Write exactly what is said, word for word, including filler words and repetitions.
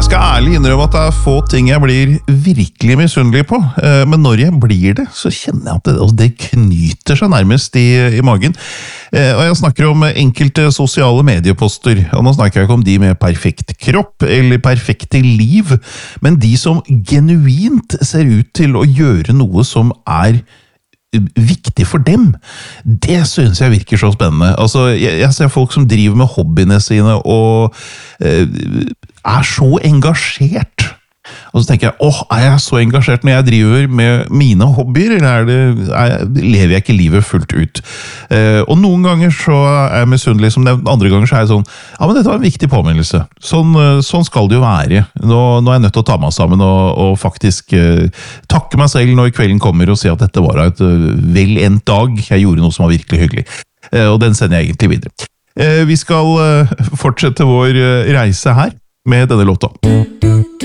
skal ærlig innrømme at det er få ting jeg blir virkelig misunnelig på, men når jeg blir det, så kjenner jeg at det, altså det knyter seg nærmest i, i magen. Og jeg snakker om enkelte sosiale medieposter, og nå snakker jeg ikke om de med perfekt kropp eller perfekte liv, men de som genuint ser ut til å gjøre noe som er viktig for dem. Det synes jeg virker så spennende. Altså, jeg, jeg ser folk som driver med hobbyene sine og eh, er så engasjert. Og så tenker jeg, åh, er jeg så engasjert når jeg driver med mine hobbyer, eller er det, er, lever jeg ikke livet fullt ut? Eh, og noen ganger så er jeg misunnelig som nevnt, andre ganger så er jeg sånn, ja, men dette var en viktig påminnelse. Sånn, sånn skal det jo være. Nå, nå er jeg nødt til å ta meg sammen og, og faktisk eh, takke meg selv når kvelden kommer og si at dette var et uh, vel endt dag. Jeg gjorde noe som var virkelig hyggelig. Eh, og den sender jeg egentlig videre. Eh, vi skal uh, fortsette vår uh, reise her med denne låta.